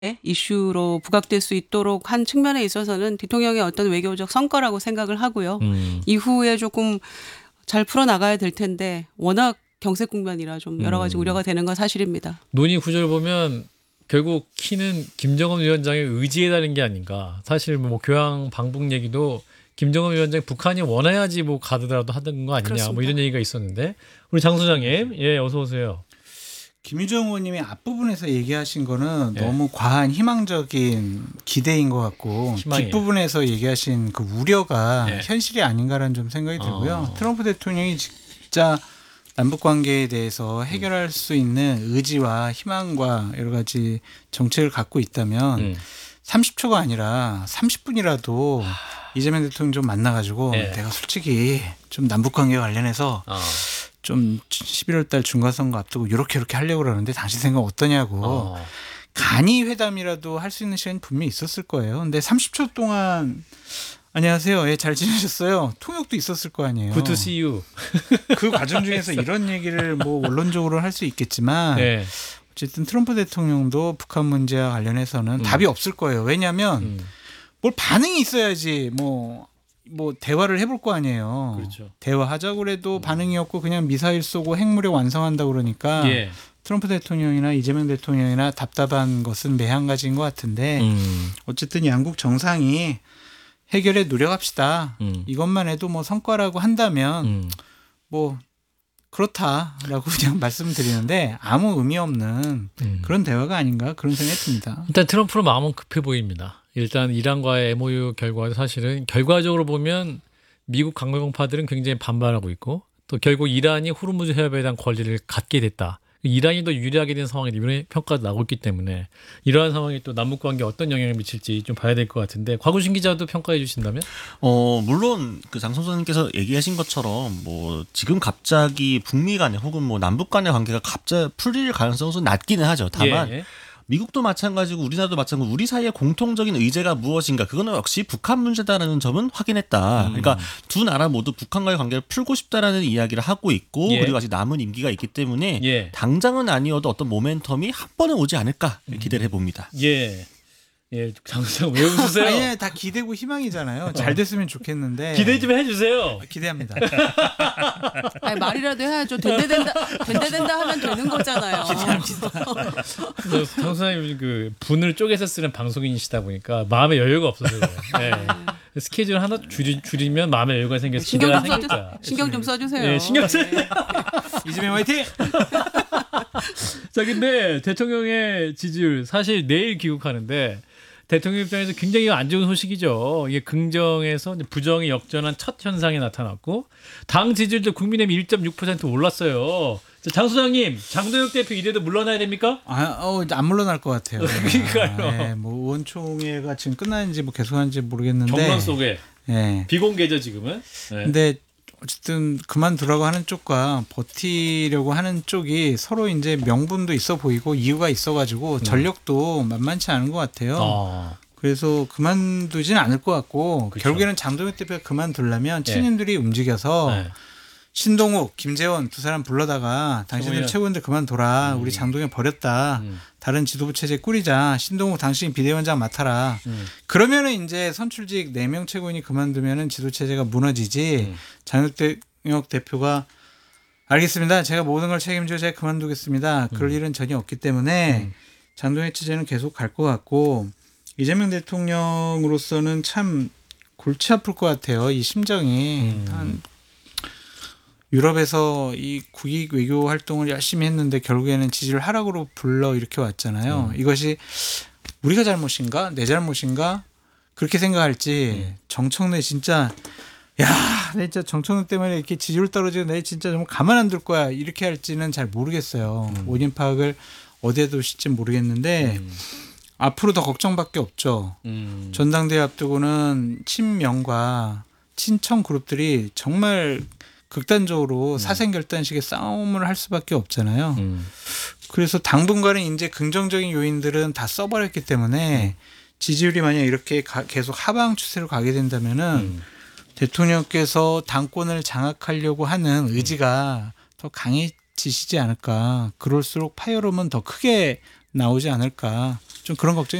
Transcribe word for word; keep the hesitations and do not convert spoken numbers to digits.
이슈로 부각될 수 있도록 한 측면에 있어서는 대통령의 어떤 외교적 성과라고 생각을 하고요. 음. 이후에 조금 잘 풀어나가야 될 텐데 워낙 경색 국면이라 좀 여러 가지 음. 우려가 되는 건 사실입니다. 논의 구조를 보면 결국 키는 김정은 위원장의 의지에 달린 게 아닌가. 사실 뭐 교양 방북 얘기도 김정은 위원장이 북한이 원해야지 뭐 가더라도 하던 거 아니냐. 그렇습니다. 뭐 이런 얘기가 있었는데 우리 장 소장님, 예, 어서 오세요. 김유정 의원님이 앞부분에서 얘기하신 거는 예. 너무 과한 희망적인 기대인 것 같고 희망이에요. 뒷부분에서 얘기하신 그 우려가 예. 현실이 아닌가라는 좀 생각이 들고요. 어. 트럼프 대통령이 진짜 남북관계에 대해서 해결할 수 있는 의지와 희망과 여러 가지 정책을 갖고 있다면 음. 삼십 초가 아니라 삼십 분이라도 하... 이재명 대통령 좀 만나가지고 예. 내가 솔직히 좀 남북관계 관련해서 어. 좀 십일월 달 중간선거 앞두고 이렇게 이렇게 하려고 그러는데 당신 생각 어떠냐고 어. 간이 회담이라도 할 수 있는 시간이 분명히 있었을 거예요. 근데 삼십 초 동안 안녕하세요. 예, 잘 지내셨어요. 통역도 있었을 거 아니에요. Good to see you. 그 과정 중에서 이런 얘기를 뭐 원론적으로 할 수 있겠지만 네. 어쨌든 트럼프 대통령도 북한 문제와 관련해서는 음. 답이 없을 거예요. 왜냐하면 음. 뭘 반응이 있어야지 뭐 뭐 대화를 해볼 거 아니에요. 그렇죠. 대화하자고 해도 음. 반응이 없고 그냥 미사일 쏘고 핵무력 완성한다 그러니까 예. 트럼프 대통령이나 이재명 대통령이나 답답한 것은 매한가지인 것 같은데 음. 어쨌든 양국 정상이 해결에 노력합시다. 음. 이것만 해도 뭐 성과라고 한다면 음. 뭐 그렇다라고 그냥 말씀드리는데 아무 의미 없는 음. 그런 대화가 아닌가 그런 생각이 듭니다. 일단 트럼프는 마음은 급해 보입니다. 일단 이란과의 엠오유 결과도 사실은 결과적으로 보면 미국 강경파들은 굉장히 반발하고 있고 또 결국 이란이 호르무즈 해협에 대한 권리를 갖게 됐다. 이란이 더 유리하게 된 상황이 이런 평가도 나오고 있기 때문에 이러한 상황이 또 남북관계에 어떤 영향을 미칠지 좀 봐야 될 것 같은데 곽우신 기자도 평가해 주신다면? 어 물론 그 장 선생님께서 얘기하신 것처럼 뭐 지금 갑자기 북미 간에 혹은 뭐 남북 간의 관계가 갑자기 풀릴 가능성은 낮기는 하죠. 다만 예. 미국도 마찬가지고 우리나라도 마찬가지고 우리 사이의 공통적인 의제가 무엇인가 그거는 역시 북한 문제다라는 점은 확인했다. 음. 그러니까 두 나라 모두 북한과의 관계를 풀고 싶다라는 이야기를 하고 있고 예. 그리고 아직 남은 임기가 있기 때문에 예. 당장은 아니어도 어떤 모멘텀이 한 번은 오지 않을까 기대를 해봅니다. 예. 예, 장수장 왜 웃으세요? 아니, 다 기대고 희망이잖아요. 잘 됐으면 좋겠는데. 기대 좀 해주세요. 기대합니다. 아니, 말이라도 해야죠. 된대된다, 된대된다 하면 되는 거잖아요. 기대합니다. 장수장님 그 분을 쪼개서 쓰는 방송인이시다 보니까 마음의 여유가 없어서 그래요. 네. 스케줄 하나 줄이, 줄이면 마음의 여유가 생겨서 신경 좀 써주, 신경 좀 써주세요. 네, 신경 써. 네. 이재명 화이팅! 자, 근데 대통령의 지지율 사실 내일 귀국하는데. 대통령 입장에서 굉장히 안 좋은 소식이죠. 이게 긍정에서 부정이 역전한 첫 현상이 나타났고 당 지지율도 국민의힘 일 점 육 퍼센트 올랐어요. 장 소장님, 장동혁 대표 이래도 물러나야 됩니까? 아, 어, 안 물러날 것 같아요. 그러니까요. 아, 네, 뭐 의원총회가 지금 끝나는지 뭐 계속하는지 모르겠는데. 정론 속에. 네. 비공개죠 지금은. 네. 근데 어쨌든 그만두라고 하는 쪽과 버티려고 하는 쪽이 서로 이제 명분도 있어 보이고 이유가 있어가지고 전력도 만만치 않은 것 같아요. 아. 그래서 그만두지는 않을 것 같고 그쵸. 결국에는 장동혁 대표가 그만두려면 친인들이 네. 움직여서 네. 신동욱, 김재원 두 사람 불러다가 당신들 최고위원들 그만둬라. 음. 우리 장동혁 버렸다. 음. 다른 지도부 체제 꾸리자. 신동욱 당신이 비대위원장 맡아라. 음. 그러면은 이제 선출직 네 명 최고위원이 그만두면은 지도 체제가 무너지지. 음. 장동혁 대표가 알겠습니다. 제가 모든 걸 책임져 제가 그만두겠습니다. 그럴 음. 일은 전혀 없기 때문에 음. 장동혁 체제는 계속 갈 것 같고 이재명 대통령으로서는 참 골치 아플 것 같아요. 이 심정이. 음. 한 유럽에서 이 국익 외교 활동을 열심히 했는데 결국에는 지지율 하락으로 불러 이렇게 왔잖아요. 음. 이것이 우리가 잘못인가? 내 잘못인가? 그렇게 생각할지 음. 정청래 진짜 야, 내 진짜 정청래 때문에 이렇게 지지율 떨어지고 내 진짜 정말 가만 안 둘 거야. 이렇게 할지는 잘 모르겠어요. 음. 원인 파악을 어디에 두실지 모르겠는데 음. 앞으로 더 걱정밖에 없죠. 음. 전당대회 앞두고는 친명과 친청 그룹들이 정말 극단적으로 음. 사생결단식의 싸움을 할 수밖에 없잖아요. 음. 그래서 당분간은 이제 긍정적인 요인들은 다 써버렸기 때문에 음. 지지율이 만약 이렇게 가, 계속 하방 추세로 가게 된다면은 음. 대통령께서 당권을 장악하려고 하는 의지가 음. 더 강해지시지 않을까. 그럴수록 파열음은 더 크게 나오지 않을까 좀 그런 걱정이